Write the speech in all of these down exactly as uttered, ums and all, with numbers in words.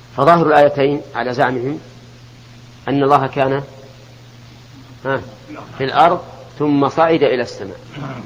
فظاهر الآيتين على زعمهم أن الله كان في الأرض ثم صعد إلى السماء.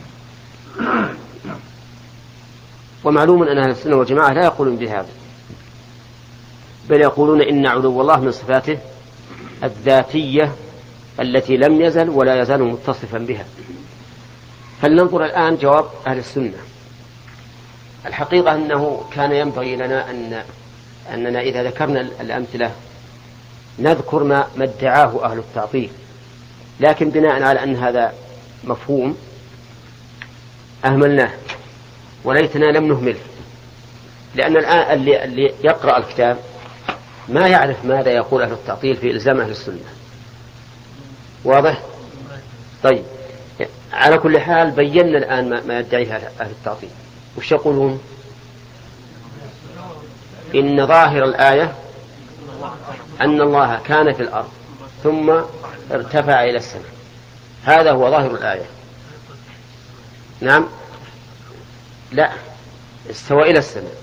ومعلوم أن أهل السنة والجماعة لا يقولون بهذا، بل يقولون إن علو الله من صفاته الذاتية التي لم يزل ولا يزال متصفا بها. فلننظر الآن جواب أهل السنة. الحقيقة أنه كان ينبغي لنا أن أننا إذا ذكرنا الأمثلة نذكر ما ادعاه أهل التعطيل، لكن بناء على أن هذا مفهوم أهملناه، وليتنا لم نهمله، لأن الآن اللي, اللي يقرأ الكتاب ما يعرف ماذا يقول أهل التعطيل في إلزام أهل السنة. واضح؟ طيب، على كل حال بينا الآن ما يدعيه أهل التعطيل. وش يقولون؟ إن ظاهر الآية أن الله كان في الأرض ثم ارتفع إلى السماء، هذا هو ظاهر الآية. نعم، لا، استوى إلى السماء،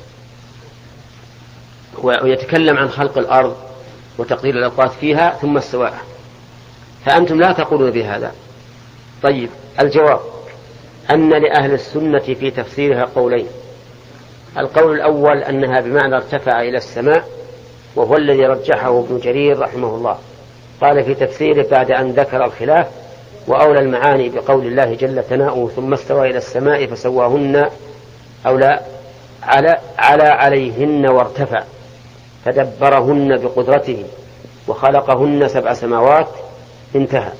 ويتكلم عن خلق الأرض وتقدير الأقوات فيها ثم استواء، فأنتم لا تقولون بهذا. طيب، الجواب أن لأهل السنة في تفسيرها قولين. القول الأول أنها بمعنى ارتفع إلى السماء، وهو الذي رجحه ابن جرير رحمه الله، قال في تفسيره بعد أن ذكر الخلاف: وأولى المعاني بقول الله جل ثناؤه ثم استوى إلى السماء فسواهن أو لا على, على عليهن وارتفع فدبرهن بقدرته وخلقهن سبع سماوات، انتهى.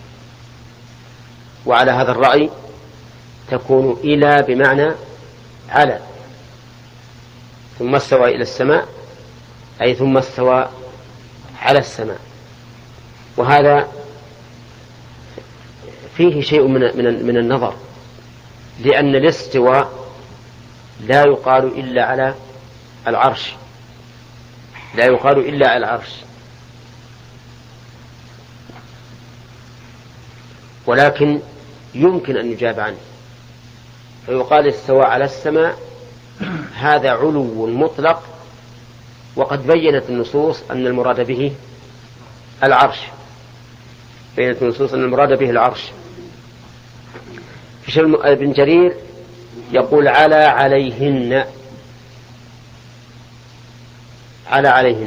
وعلى هذا الرأي تكون إلى بمعنى على، ثم استوى إلى السماء أي ثم استوى على السماء. وهذا فيه شيء من من النظر، لأن الاستواء لا يقال إلا على العرش، لا يقال إلا على العرش، ولكن يمكن أن يجاب عنه فيقال استوى على السماء، هذا علو مطلق، وقد بينت النصوص أن المراد به العرش، بينت النصوص أن المراد به العرش. ابن جرير يقول على عليهن، على عليهن،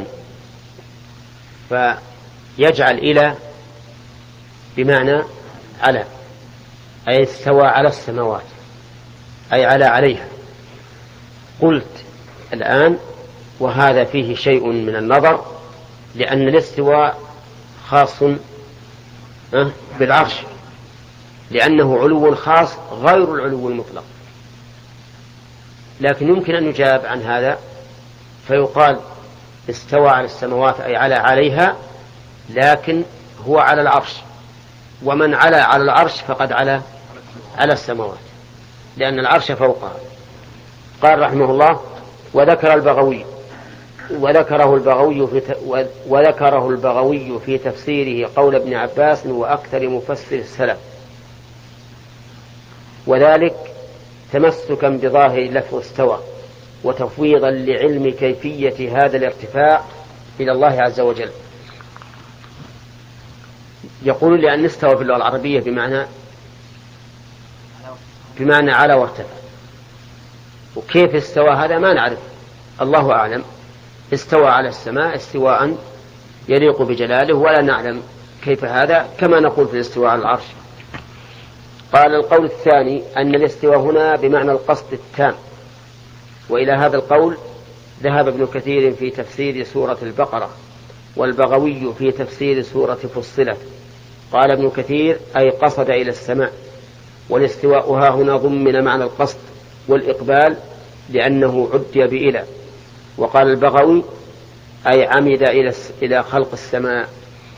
فيجعل إلى بمعنى على، أي استوى على السماوات، أي على عليها. قلت الآن وهذا فيه شيء من النظر، لأن الاستواء خاص بالعرش، لأنه علو خاص غير العلو المطلق. لكن يمكن أن يجاب عن هذا فيقال استوى على السماوات أي على عليها، لكن هو على العرش، ومن على على العرش فقد على على السماوات، لأن العرش فوقها. قال رحمه الله: وذكر البغوي وذكره البغوي في وذكره البغوي في تفسيره قول ابن عباس وأكثر مفسر السلف، وذلك تمسكا بظاهر لفظ استوى وتفويضا لعلم كيفية هذا الارتفاع إلى الله عز وجل. يقول لأن استوى في اللغة العربية بمعنى بمعنى على وارتفع، وكيف استوى هذا ما نعرف، الله أعلم. استوى على السماء استواء يليق بجلاله، ولا نعلم كيف هذا، كما نقول في الاستواء على العرش. قال القول الثاني أن الاستواء هنا بمعنى القصد التام، وإلى هذا القول ذهب ابن كثير في تفسير سورة البقرة، والبغوي في تفسير سورة فصلت. قال ابن كثير أي قصد إلى السماء، والاستواء ها هنا ضمن معنى القصد والإقبال لأنه عدي بإلى. وقال البغوي أي عمد إلى إلى خلق السماء.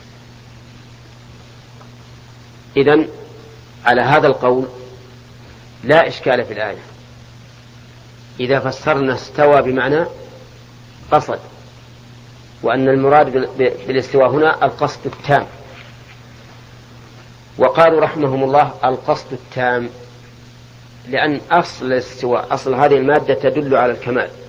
إذن على هذا القول لا إشكال في الآية إذا فسرنا استوى بمعنى قصد، وأن المراد بالاستواء هنا القصد التام. وقالوا رحمهم الله القصد التام لأن أصل الاستواء، أصل هذه المادة تدل على الكمال،